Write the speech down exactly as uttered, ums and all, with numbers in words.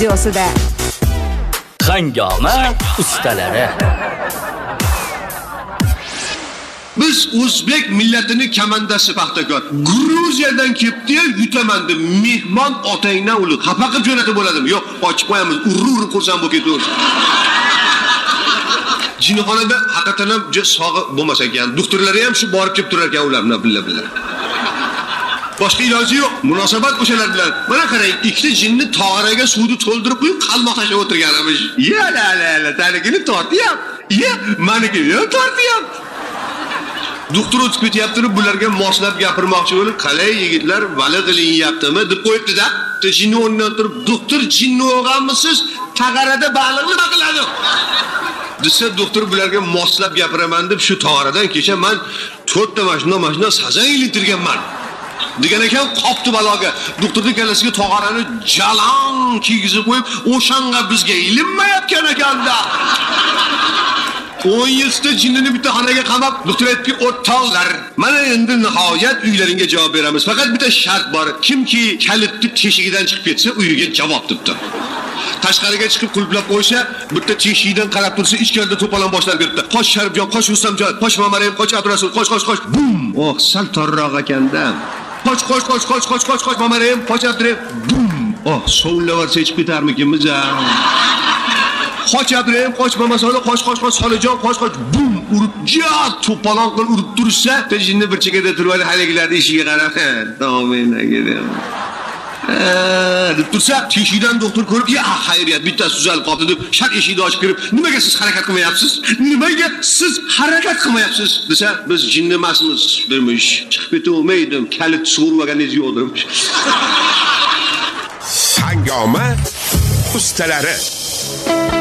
studiosida. Hangoma ustalari. Biz o'zbek millatining kamandasi Paxtakor. Gruziyadan kelibdi, yutaman deb mehmon otangdan ulug' xafa qilib jo'natib bo'ladimi? Yo'q, ochib qo'yamiz. Urur-urur xursand bo'lib ketaveradi. Jinxonada haqiqatan ham sog'i bo'lmas ekan. Doktorlar ham shu borib kelib turar ekan ularni billa-billa. Boshqa iloji yo'q. Munosabat o'shalar bilan. Mana qarang, ikkita jinni tog'araga suvni to'ldirib qo'yib, qalmoq tashlab o'tirganimiz. Ya la la la, taligini tortiyam. Ya, meniki ham tortiyam. Doktor o'tib ketyapti, bularga moslab gapirmoqchi bo'lib, qalay yigitlar, vali qilinyaptimi deb qo'yibdi-da. Jinni o'rnidan turib, "Doktor, jinni o'g'anmisiz? Tag'arada baliq nima qiladi?" Desa, doktor bularga moslab gapiraman deb shu tog'aradan kecha men to'rtta mashina mashina sazan ilintirganman. Degan ekan, qopti baloga. Doktorning kallasiga tog'arani jalang kiygizib qo'yib, o'shanga bizga ilinmayotgan ekanda. o'n yilda jinnini bitta xonaga qamab, doktor aytdi, "O'rtoqlar, mana endi nihoyat uylaringga javob beramiz. Faqat bitta shart bor. Kimki kalitni teshigidan chiqib ketsa, uyiga javob" debdi. Tashqariga chiqib qulplab qo'ysa, bitta teshikdan qarab tursa, ichkarida to'polon boshlar beribdi. "Qoch Sharifjon, qoch Rustamjon, qoch Mamarim, qoch Abdurasul, qoch, qoch, qoch." Bum! Oh, sal torroq ekanda. "Qoch, qoch, qoch, qoch, qoch, qoch, qoch Mamarim, qoch Abdurim." Bum! Oh, sovunlavarsa chiqib ketarmikinmiz a? Qoch Abdurim, qoch Mamasoli, qoch, qoch, qoch Solijon, qoch, qoch. Bum! Urib, ja, to'polon qilib urib tursa, jinni bir chekada turib olib, haligilarning ishiga qarab, "Domina kedim." deb tursa, teshikdan doktor ko'rib, "Ya, xayriyat, bittasi tuzalib qoldi" deb shak eshikni ochib kirib, "Nimaga siz harakat qilmayapsiz? Nimaga siz harakat qilmayapsiz?" desa, "Biz jinni emasmiz" demiş. "Chiqib ketolmaydim, kalit sug'urmaganingiz yo'q" demiş. Hangoma ustalari.